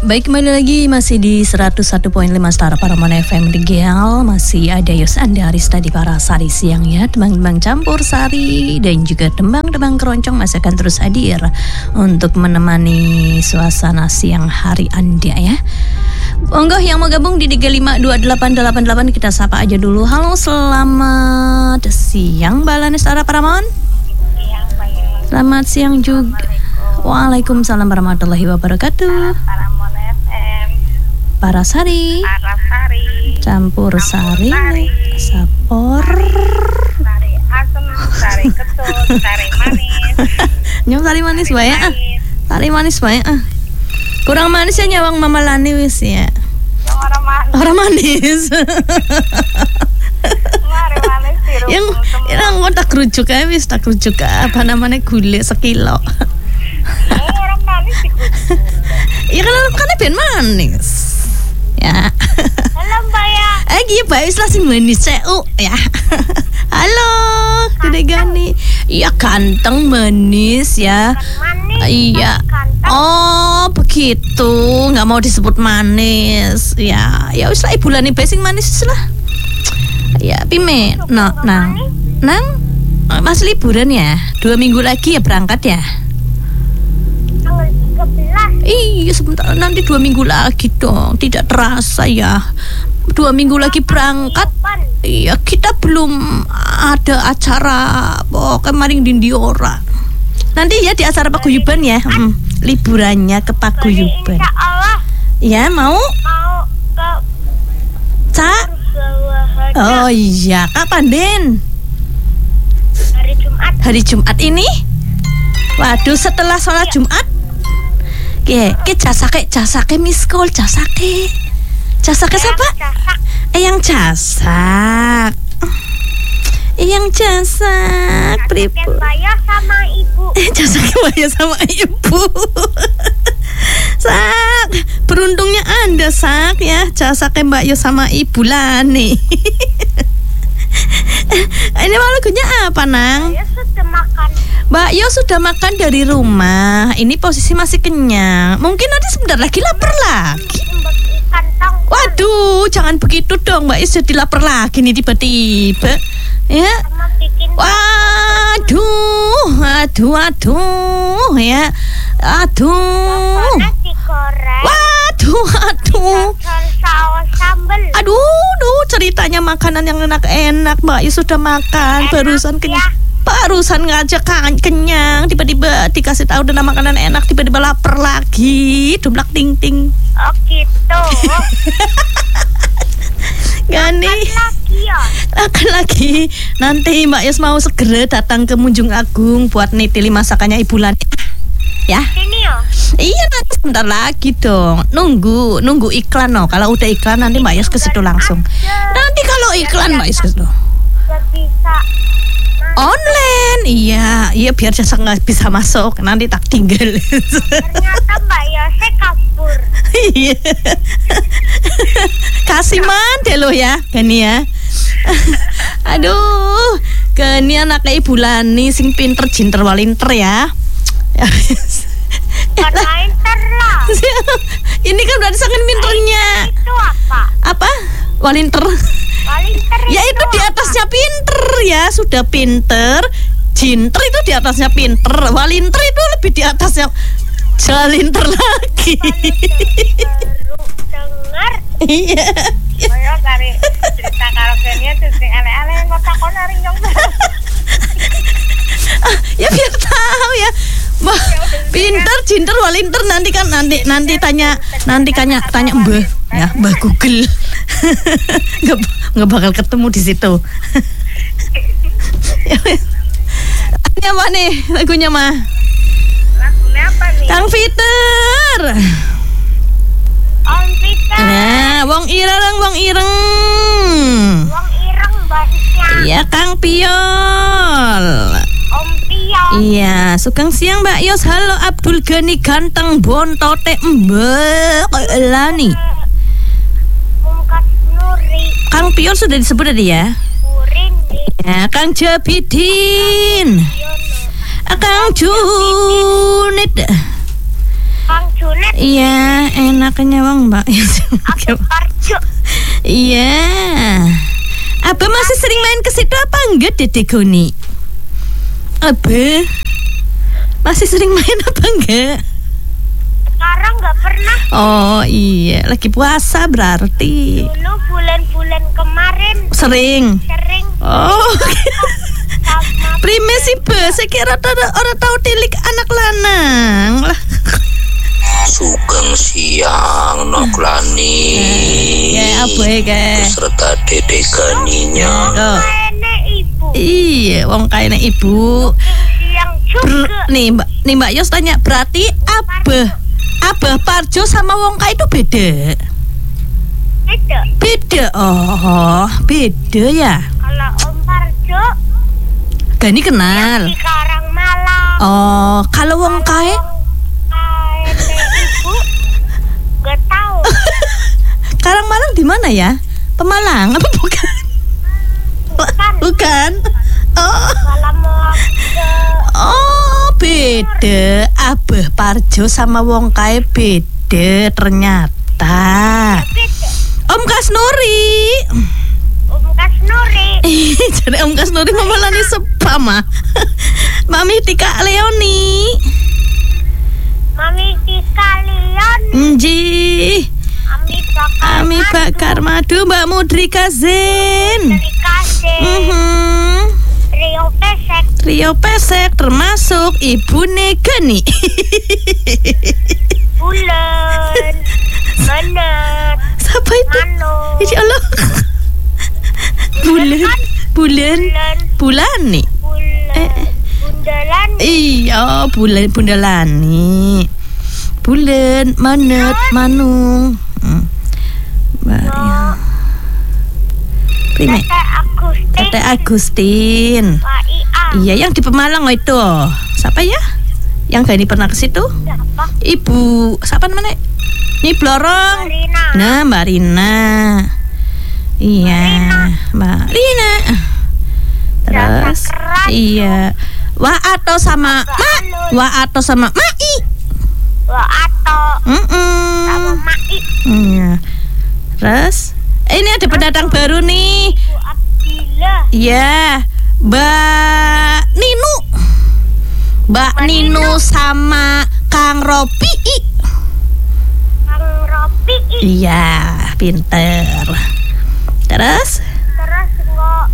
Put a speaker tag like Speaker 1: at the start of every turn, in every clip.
Speaker 1: Baik, kembali lagi masih di 101.5 Stara Paramount FM di GL. Masih ada Yos Andaris tadi para sari siang ya. Tembang-tembang campur sari dan juga tembang-tembang keroncong masih akan terus hadir untuk menemani suasana siang hari Anda ya. Monggo yang mau gabung di 352888 kita sapa aja dulu. Halo, selamat siang Mbak Lani Stara Paramount. Selamat siang juga. Waalaikumsalam warahmatullahi wabarakatuh. Parasari, campur sari, sapor,
Speaker 2: sari asem, sari ketut, sari manis.
Speaker 1: Nyom sari manis bae Sari manis bae Kurang manis ya nyawang Mama Lani wis ya.
Speaker 2: Yang
Speaker 1: orang manis. Yang tak kerucuk aja wis, tak kerucuk apa namanya gule sekilo.
Speaker 2: Orang manis sih.
Speaker 1: Iya kan ben manis. Ya.
Speaker 2: Halo Mbak ya.
Speaker 1: Iya Mbak Islah sing manis CU ya. Halo, Dede Gani. Iya ganteng manis ya.
Speaker 2: Manis.
Speaker 1: Iya. Oh begitu, nggak mau disebut manis. Ya wis lah Ibu Lani bae sing manis lah. Ya pime. Nang Mas liburan ya? 2 minggu lagi ya berangkat ya?
Speaker 2: Tanggal 13.
Speaker 1: Iya sebentar, nanti 2 minggu lagi dong. Tidak terasa ya 2 minggu lagi berangkat. Iya kita belum ada acara kemarin di ora. Nanti ya di acara paguyuban ya. Liburannya ke paguyuban.
Speaker 2: Insya Allah.
Speaker 1: Ya mau
Speaker 2: ke
Speaker 1: Cak. Oh iya, kapan Den? Hari Jumat ini? Waduh, setelah sholat Jumat? Ke jasake miskol, jasake siapa? Yang jasak. Yang jasak pribu.
Speaker 2: Bayar sama ibu.
Speaker 1: Jasake bayar sama ibu. Sak, beruntungnya Anda Sak ya, jasake Mbak Yo sama Ibu Lani. Ini lagunya apa Nang?
Speaker 2: Saya sudah makan.
Speaker 1: Mbak Yo sudah makan dari rumah. Ini posisi masih kenyang. Mungkin nanti sebentar lagi lapar lagi. Waduh, jangan begitu dong Mbak Yo, jadi lapar lagi nih tiba-tiba. Ya. Waduh ya. Aduh. Waduh.
Speaker 2: Saus sambal.
Speaker 1: Aduh, ceritanya makanan yang enak-enak Mbak Yo sudah makan, barusan kenyang. Barusan ngajak kenyang, tiba-tiba dikasih tahu dengan makanan enak, tiba-tiba lapar lagi, dumlak ting-ting.
Speaker 2: Oh gitu.
Speaker 1: Gani. Akan lagi. Nanti Mbak Yos mau segera datang ke Munjung Agung buat nitili masakannya Ibu Lani. Ya.
Speaker 2: Ini ya.
Speaker 1: Iya nanti sebentar lagi dong. Nunggu iklan no. Kalau udah iklan nanti Mbak Yos ke situ langsung. Nanti kalau iklan Mbak Yos ke situ.
Speaker 2: Bisa
Speaker 1: online, iya biar jasa nggak bisa masuk, nanti tak tinggal.
Speaker 2: Ternyata Mbak Yose kabur.
Speaker 1: Iya. Kasih mande lo ya, Gani ya. Aduh, Gani anaknya Ibu Lani sing pinter jinter walinter ya.
Speaker 2: Walinter lah.
Speaker 1: Ini kan udah disangin pinternya.
Speaker 2: Itu apa?
Speaker 1: Apa? Walinter. Ya itu di atasnya pinter ya, sudah pinter. Jinter itu di atasnya pinter. Walinter itu lebih di atasnya jalinter lagi.
Speaker 2: Baru dengar.
Speaker 1: Iya.
Speaker 2: Saya cari cerita karaoke-nya tuh sing aneh-aneh ngotak-ngotak nari nyong.
Speaker 1: Ya biar tahu ya. Mbak, pinter, jinter, walinter nanti tanya Mbak ya, Mbak Google. Nggak bakal ketemu di situ. Ini apa nih lagunya mah?
Speaker 2: Lagunya apa nih?
Speaker 1: Kang Peter.
Speaker 2: Om Peter.
Speaker 1: Nah, Wong Ireng.
Speaker 2: Wong Ireng basisnya.
Speaker 1: Iya, Kang Piol.
Speaker 2: Om Piol.
Speaker 1: Iya, sugeng siang Mbak Yos. Halo Abdul Ghani ganteng bontote Mbak Lani. Kang Pion sudah disebut tadi ya? Ya, Kang Jabidin. Kang Junid.
Speaker 2: Bang Junet.
Speaker 1: Iya, enaknya Bang Mbak.
Speaker 2: Abe Parjo.
Speaker 1: Iya. Abah masih sering main ke situ apa enggak, Dede Goni? Abah masih sering main apa enggak?
Speaker 2: Sekarang nggak pernah.
Speaker 1: Oh iya, lagi puasa berarti.
Speaker 2: Dulu bulan-bulan kemarin
Speaker 1: Sering. Oh.
Speaker 2: Sama
Speaker 1: Prime sih Be, saya kira orang tahu tilik anak lanang lah.
Speaker 3: Sugeng siang Noklani.
Speaker 1: Ya apa ya?
Speaker 3: Beserta Dede Ganinya.
Speaker 1: Oh.
Speaker 2: nenek ibu.
Speaker 1: Iya, wong kayaknya ibu.
Speaker 2: Siang juga.
Speaker 1: Nih Mbak Yos tanya, berarti Abah Parjo sama wong kaya itu beda?
Speaker 2: Beda.
Speaker 1: Beda. Oh, beda ya.
Speaker 2: Kalau Om Parjo
Speaker 1: Gani kenal.
Speaker 2: di Karangmalang.
Speaker 1: Oh, kalau wong kaya
Speaker 2: Ibu nggak tahu.
Speaker 1: Karangmalang di mana ya? Pemalang apa bukan? Bukan. Oh.
Speaker 2: Kalau mau ke
Speaker 1: Oh, beda. Abah Parjo sama wong kae beda ternyata.
Speaker 2: beda.
Speaker 1: Om Kasnuri.
Speaker 2: Om Kasnuri.
Speaker 1: Jadi Om Kasnuri memelani sepama. Mami Tika Leoni.
Speaker 2: Mami di kalian.
Speaker 1: Nji. Ami Bakar Madu, Mbak Mudrika Zen.
Speaker 2: Dikasih Rio Pesek.
Speaker 1: Trio Pesek termasuk Ibune Gani.
Speaker 2: Bulan Manat
Speaker 1: Siapa itu?
Speaker 2: Mano.
Speaker 1: Insya Allah. Bulan nih.
Speaker 2: Bundalan.
Speaker 1: Iya, Bunda Lani. Bulan Manet Manung. Mbak ya. Prime. Tete Agustin.
Speaker 2: Pak Ia.
Speaker 1: Iya, yang di Pemalang itu. Siapa ya? Yang Gani pernah ke situ?
Speaker 2: Siapa?
Speaker 1: Ibu, siapa namanya? Nyi Blorong.
Speaker 2: Rina.
Speaker 1: Nah, Mbak Rina. Iya, Mbak Rina. Terus, iya. Wah atau sama Mak. Wah atau sama Mai.
Speaker 2: Wah Ato. Sama Mai.
Speaker 1: Iya. Terus, ini ada pendatang baru nih.
Speaker 2: Bu Abdillah.
Speaker 1: Iya, Mbak Ninu. Mbak Ninu sama Kang Ropi.
Speaker 2: Kang Ropi.
Speaker 1: Iya, pinter. Terus
Speaker 2: Terus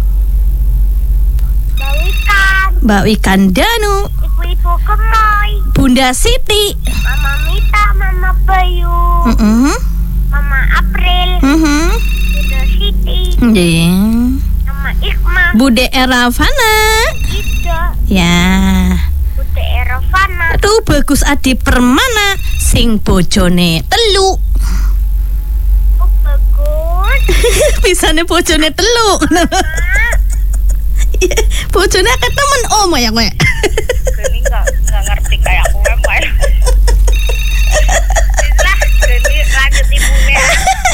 Speaker 1: Mbak Wikan Danu,
Speaker 2: Ibu-ibu Kemoy,
Speaker 1: Bunda Siti,
Speaker 2: Mama Mita, Mama Bayu, Mama April, Bunda Siti, Mama Ikma,
Speaker 1: Bude Eravana.
Speaker 2: Ida,
Speaker 1: Ya.
Speaker 2: Bude Erovana.
Speaker 1: Aduh, bagus Adi Permana sing bojone telu.
Speaker 2: Oh bagus.
Speaker 1: Pisane bojone telu. Bojone akeh temen om ya kowe.
Speaker 2: Gini nggak ngerti kayak aku memang. Bismillah, Gini lanjut ibunya.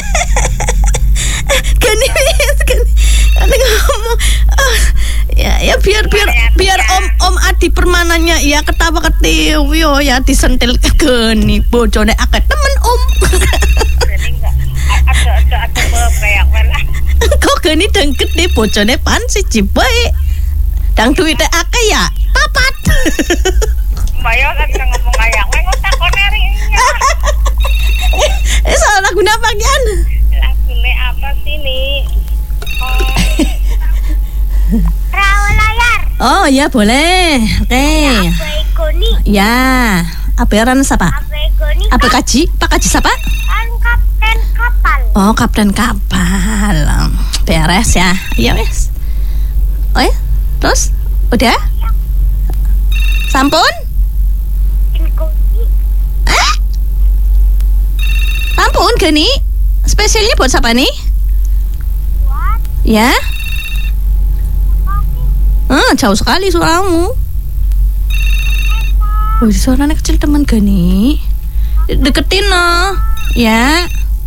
Speaker 1: Gini ngomong. Ya biar om Adi Permananya ya ketawa ketiwi ya disentil Geni bojone akeh temen om.
Speaker 2: Gini nggak ada kayak mana?
Speaker 1: Kok Geni dengket deh bojone pan siji bae. Dang duwite akeh ya papat.
Speaker 2: Mbak kan ngomong kayak weng takone ringnya.
Speaker 1: Soal lagu apa kian?
Speaker 2: Lagune apa sih nih? Perahu layar.
Speaker 1: Oh ya boleh. Oke.
Speaker 2: Abai Goni.
Speaker 1: Ya. Aberan siapa?
Speaker 2: Abai Goni.
Speaker 1: Apa kaji? Pak kaji siapa?
Speaker 2: Kan kapten kapal.
Speaker 1: Oh kapten kapal. Beres ya. Iya wes. Oh ya. Terus? Udah? Sampun?
Speaker 2: Goni.
Speaker 1: Sampun Geni? Spesialnya buat siapa nih?
Speaker 2: Buat
Speaker 1: Ya?
Speaker 2: kami.
Speaker 1: Jauh sekali suaramu. Oh, suaranya kecil teman Gani. Deketin no. Ya.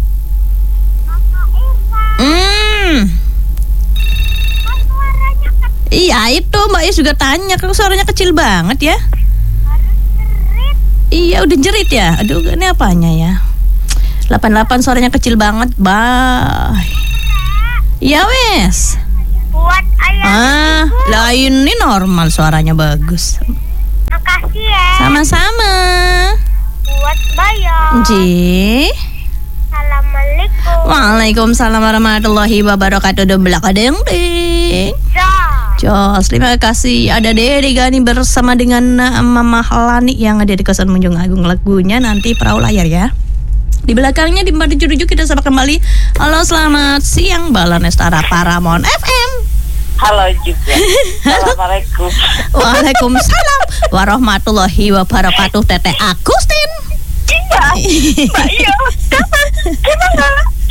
Speaker 2: Mama Irfan. Kan suaranya
Speaker 1: Iya itu Mbak Is juga tanya. Kalau suaranya kecil banget ya.
Speaker 2: harus ngerit.
Speaker 1: Iya, udah jerit ya. Aduh, ini apanya ya? 88 suaranya kecil banget. Bye. Ya wes.
Speaker 2: Buat ayah.
Speaker 1: Lah ini normal suaranya bagus.
Speaker 2: Makasih ya.
Speaker 1: Sama-sama.
Speaker 2: Buat bayar. Assalamualaikum.
Speaker 1: Waalaikumsalam warahmatullahi wabarakatuh. Belak ada yang ding. Jos, terima kasih. Ada Dede Gani bersama dengan Mama Lani yang ada di Kosan Munjung Agung. Lagunya nanti perahu layar ya. Di belakangnya di 47 kita sapa kembali. Halo, selamat siang Bala Nestara Paramount FM.
Speaker 4: Halo juga. Assalamualaikum.
Speaker 1: Waalaikumsalam warahmatullahi wabarakatuh. Teteh Agustin.
Speaker 4: Iya. Gimana?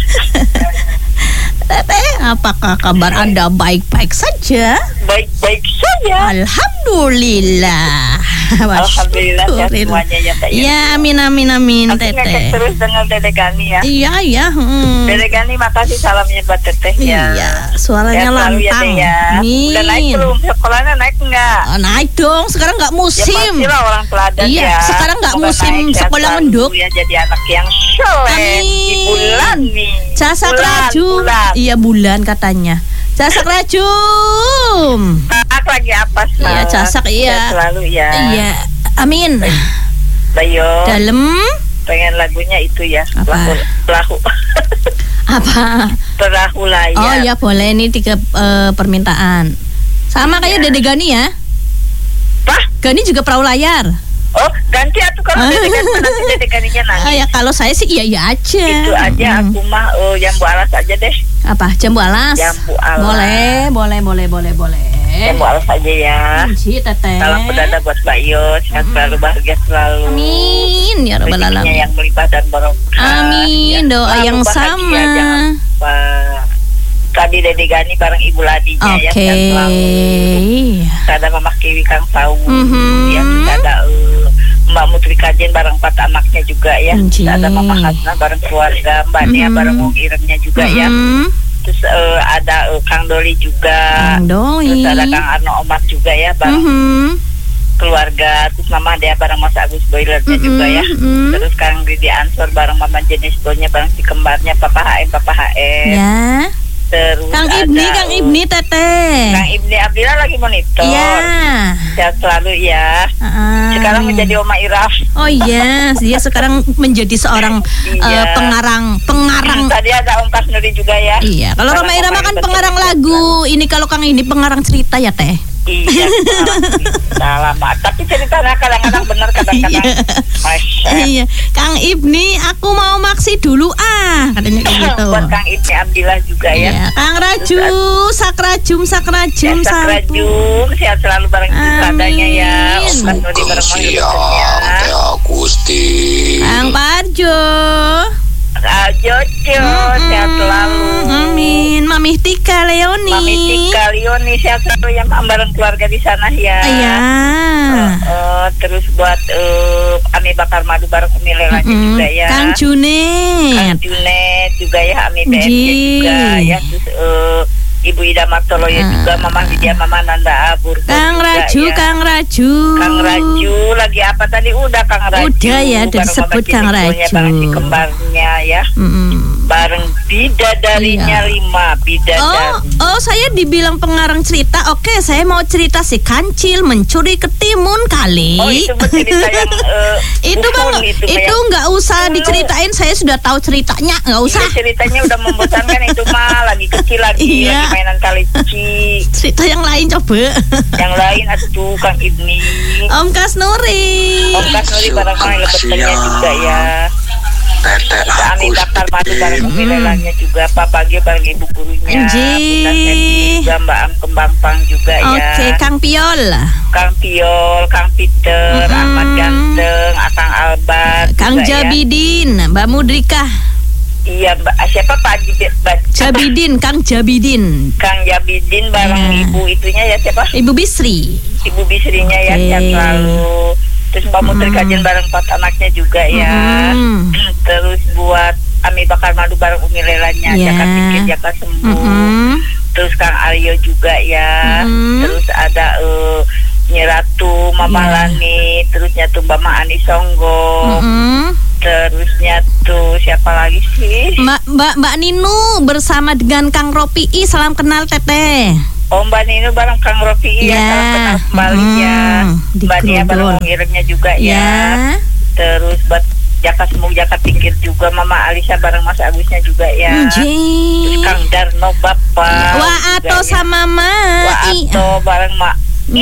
Speaker 1: Teteh, apakah kabar Anda baik-baik saja?
Speaker 4: Baik-baik saja.
Speaker 1: Alhamdulillah.
Speaker 4: Alhamdulillah sehat semuanya ya Teh.
Speaker 1: Ya, amin
Speaker 4: Aku
Speaker 1: Teteh.
Speaker 4: ngecek terus dengan Dede Gani ya.
Speaker 1: Iya.
Speaker 4: Dede Gani makasih salamnya buat Teteh ya.
Speaker 1: Iya, suaranya
Speaker 4: Sehat selalu ya,
Speaker 1: lantang.
Speaker 4: Teh, ya. Udah naik belum? Sekolahnya naik enggak?
Speaker 1: Naik dong, sekarang nggak
Speaker 4: Ya
Speaker 1: musim.
Speaker 4: pastilah orang teladan
Speaker 1: Iya,
Speaker 4: ya.
Speaker 1: sekarang nggak
Speaker 4: Semoga
Speaker 1: musim
Speaker 4: naik, sehat
Speaker 1: sekolah
Speaker 4: selalu
Speaker 1: menduk.
Speaker 4: ya, jadi anak yang soleh di bulan nih.
Speaker 1: Casak rajum.
Speaker 4: Bulan.
Speaker 1: Iya, bulan katanya. Casak rajum.
Speaker 4: Tak lagi apa sih?
Speaker 1: Iya, casak iya.
Speaker 4: Sehat selalu ya.
Speaker 1: Iya. Amin.
Speaker 4: Bayo.
Speaker 1: Dalam
Speaker 4: Pengen lagunya itu ya.
Speaker 1: Apa?
Speaker 4: Perahu.
Speaker 1: apa?
Speaker 4: Perahu layar.
Speaker 1: Oh ya, boleh, ini 3 permintaan. Sama kayak Dede Gani ya.
Speaker 4: Apa?
Speaker 1: Gani juga perahu layar.
Speaker 4: Oh, ganti atuh kalau Dede Gani nanti Dede Ganinya nangis.
Speaker 1: Ya kalau saya sih iya aja.
Speaker 4: Itu aja aku mah jambu alas aja deh.
Speaker 1: Apa? Jambu alas?
Speaker 4: Jambu alas.
Speaker 1: Boleh.
Speaker 4: Jambu alas aja ya.
Speaker 1: Teteh.
Speaker 4: Salam pedada buat Mbak Yo, sehat selalu, bahagia selalu.
Speaker 1: Amin ya rabbal
Speaker 4: Rezekinya
Speaker 1: alamin.
Speaker 4: yang melimpah dan barokah.
Speaker 1: Amin,
Speaker 4: Ya,
Speaker 1: doa
Speaker 4: selalu
Speaker 1: yang
Speaker 4: bahagia,
Speaker 1: sama.
Speaker 4: Jangan lupa. Tadi Dede Gani bareng Ibu Ladinya ya, sehat selalu. Ada Mama Kiwi Kang Sawu, ya ada Mbak Mutri Kajen bareng 4 anaknya juga ya. Ada Mama Hasna bareng keluarga, Mbak Nia bareng Wong Iremnya juga ya. Terus ada Kang Doli juga. Terus ada Kang Arno Omat juga ya bareng keluarga. Terus Mama Dea bareng Mas Agus Boilernya juga ya. Terus Kang Didi Ansor bareng Mama Jenis Bonya bareng si kembarnya Papa HM.
Speaker 1: Ya.
Speaker 4: Terus
Speaker 1: Kang
Speaker 4: ada
Speaker 1: Ibni Teteh.
Speaker 4: Kang Ibni Abdillah lagi monitor.
Speaker 1: Iya.
Speaker 4: Sehat selalu ya. Sekarang menjadi Oma Iraf.
Speaker 1: Oh iya, dia sekarang menjadi seorang pengarang.
Speaker 4: Tadi ada Om Kasnuri juga ya.
Speaker 1: Iya, kalau Roma Irama kan pengarang lagu. Ini kalau Kang ini pengarang cerita ya Teh.
Speaker 4: Iya, lama. Tapi ceritanya kadang-kadang benar, kadang-kadang
Speaker 1: Iya, Kang Ibni, aku mau maksi dulu katanya kayak gitu.
Speaker 4: Buat Kang Ibni Abdillah juga ya.
Speaker 1: Iya, Kang Raju, sakrajum,
Speaker 4: Sakrajum, sehat selalu bareng adanya ya. Om Kasnuri bareng
Speaker 3: siang Teh Agustin.
Speaker 1: Kang Parjo.
Speaker 4: Jojo, sehat selalu.
Speaker 1: Amin. Mami Tika Leoni.
Speaker 4: Mami Tika Leoni, sehat selalu ya, bareng keluarga di sana ya.
Speaker 1: Iya.
Speaker 4: Terus buat Ami Bakar Madu bareng Milelanya juga ya.
Speaker 1: Kang Junet
Speaker 4: juga ya, Ami BMJ juga ya. Terus Ibu Ida Martoloyo juga, Mama Lydia, Mama Nanda Abur.
Speaker 1: Kang Raju, ya. Kang Raju
Speaker 4: lagi apa tadi? Udah Kang Raju.
Speaker 1: Udah ya, udah disebut Kang Raju.
Speaker 4: Bareng si kembarnya ya. Bareng bidadarinya 5 bidadari.
Speaker 1: Oh, saya dibilang pengarang cerita. Oke, saya mau cerita si Kancil mencuri ketimun kali.
Speaker 4: Oh, itu cerita yang
Speaker 1: itu nggak usah diceritain. Saya sudah tahu ceritanya, nggak usah.
Speaker 4: Iya, ceritanya udah membosankan itu mah, lagi kecil lagi.
Speaker 1: Iya.
Speaker 4: Mainan kalici.
Speaker 1: Cerita yang lain coba.
Speaker 4: Yang lain atuh Kang Ibni.
Speaker 1: Om Kasnuri
Speaker 4: bareng main lebetannya juga ya.
Speaker 3: Teteh
Speaker 4: Ami Bakar Madu bareng
Speaker 3: Agustin.
Speaker 4: Milelanya juga, Pak Bagio bareng ibu gurunya. juga Mbak Am Kembampang juga ya.
Speaker 1: Oke, Kang Piol,
Speaker 4: Kang Peter, Ahmad Ganteng, Akang Albat,
Speaker 1: Kang Jabidin, Mbak Mudrika.
Speaker 4: Iya, siapa Pak
Speaker 1: Jabidin, Kang Jabidin.
Speaker 4: Kang Jabidin bareng ibu itunya ya, siapa?
Speaker 1: Ibu Bisri.
Speaker 4: Ibu Bisrinya ya, sehat selalu. Terus Mbak Mutri Kajen bareng 4 anaknya juga ya. Terus buat Ami Bakar Madu bareng Umi Lelanya, Jaka Pikir, Jaka Sembuh. Terus Kang Aryo juga ya. Terus ada Nyeratu, Mama Lani, terusnya tuh Mbak Maani Songgo. Terusnya tuh siapa lagi sih?
Speaker 1: Mbak Ninu bersama dengan Kang Ropi'i, salam kenal Teteh.
Speaker 4: Oh, Mbak Ninu bareng Kang Ropi'i ya, salam kenal kembali ya. Mbak Nia bareng ngirimnya juga ya. Terus buat Jaka Semuk, Jaka Tingkir juga, Mama Alisa bareng Mas Agusnya juga ya. Terus Kang Darno Bapak.
Speaker 1: Wah Ato sama Ma.
Speaker 4: Wah Ato bareng Mak.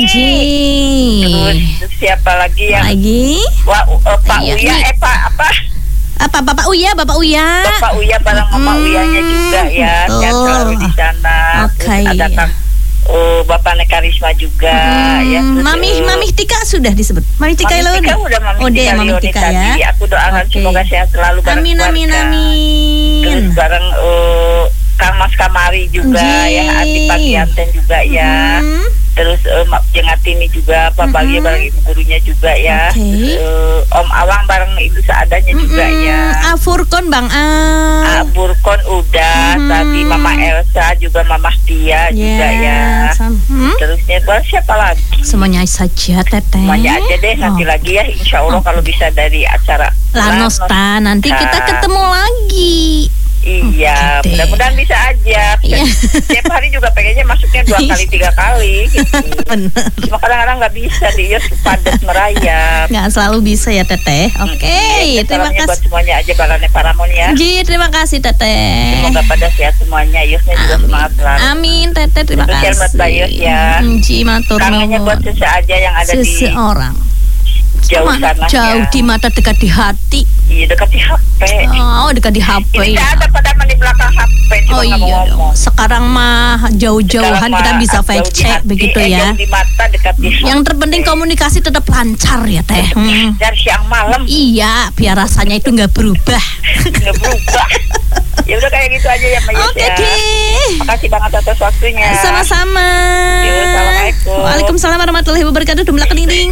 Speaker 4: Terus siapa lagi yang Wah Pak Uya
Speaker 1: Bapak Uya
Speaker 4: Bapak Uya bareng Mama Uyanya juga ya. Yang selalu di sana. Ada Kang Bapak Nekarisma juga ya.
Speaker 1: Mami Tika sudah disebut. Mami Tika
Speaker 4: udah Mami Tika ya. Aku doakan semoga sehat selalu bareng keluarga. Terus bareng Kang Mas Kamari juga ya, Ati Patianten juga ya. Terus Jengatini juga, Pak Bagia bareng ibu gurunya juga ya. Om Awang bareng ibu seadanya juga ya.
Speaker 1: Afurkon Bang
Speaker 4: Afurkon udah, tadi Mama Elsa juga, Mama Tia juga ya. Terusnya siapa lagi?
Speaker 1: Semuanya saja Teteh.
Speaker 4: Semuanya aja deh, nanti lagi ya, insya Allah kalau bisa dari acara
Speaker 1: Lanosta nanti kita ketemu lagi.
Speaker 4: Iya, mudah-mudahan bisa aja. Tiap hari juga pengennya masuknya 2 kali 3 kali gitu. Cuma kadang-kadang nggak bisa, dia padat merayap.
Speaker 1: Nggak selalu bisa ya Teteh. Terima kasih
Speaker 4: buat semuanya aja Balane Paramon ya.
Speaker 1: Terima kasih Teteh.
Speaker 4: Semoga pada sehat semuanya. Yosnya juga semangat selalu.
Speaker 1: Amin Teteh, terima kasih.
Speaker 4: Mbak Yos ya.
Speaker 1: Kangennya
Speaker 4: buat aja yang ada
Speaker 1: seseorang.
Speaker 4: Jauh sana
Speaker 1: jauh
Speaker 4: ya.
Speaker 1: Di mata, dekat di hati.
Speaker 4: Iya, dekat di HP.
Speaker 1: Oh, dekat di HP.
Speaker 4: Ini ada padahal di belakang HP.
Speaker 1: Oh iya dong. Sekarang mah jauh-jauhan kita bisa fake check begitu ya.
Speaker 4: Jauh di mata, dekat di HP.
Speaker 1: Yang terpenting komunikasi tetap lancar ya Teh.
Speaker 4: Dari siang malam.
Speaker 1: Iya, biar rasanya itu nggak berubah.
Speaker 4: Nggak berubah. Ya udah kayak gitu aja ya Mbak Yos ya. Makasih banget atas waktunya.
Speaker 1: Sama-sama.
Speaker 4: Assalamualaikum.
Speaker 1: Waalaikumsalam warahmatullahi wabarakatuh. Dumlak ding.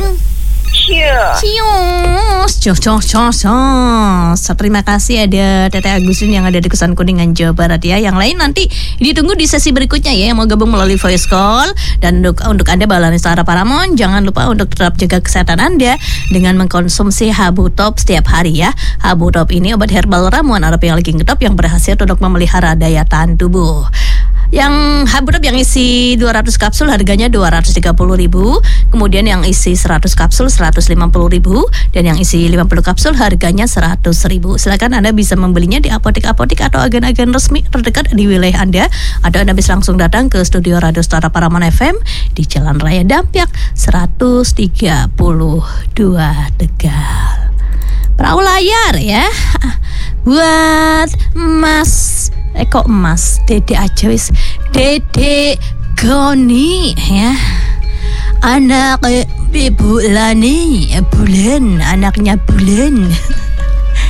Speaker 1: Terima kasih ada Teteh Agustin yang ada di Kesan Kuningan Jawa Barat ya. Yang lain nanti ditunggu di sesi berikutnya ya, yang mau gabung melalui voice call. Dan untuk Anda Balane Suara Paramon, jangan lupa untuk tetap jaga kesehatan Anda dengan mengkonsumsi Habu Top setiap hari ya. Habu Top ini obat herbal ramuan Arab yang lagi ngetop yang berhasil untuk memelihara daya tahan tubuh. Yang Habu Top yang isi 200 kapsul harganya 230.000. Kemudian yang isi 100 kapsul 150.000 dan yang isi 50 kapsul harganya 100.000. Silakan Anda bisa membelinya di apotek-apotek atau agen-agen resmi terdekat di wilayah Anda. Atau Anda bisa langsung datang ke studio Radio Suara Paramon FM di Jalan Raya Dampyak 132 Tegal. Perahu layar ya. Buat Mas Dede aja wis. Dede Goni ya. Anak Ibu Lani Bulan, anaknya Bulan.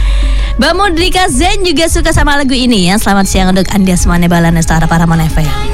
Speaker 1: Mbak Modrika Zen juga suka sama lagu ini ya. Selamat siang untuk Anda semuanya Balane Suara Paramon FM.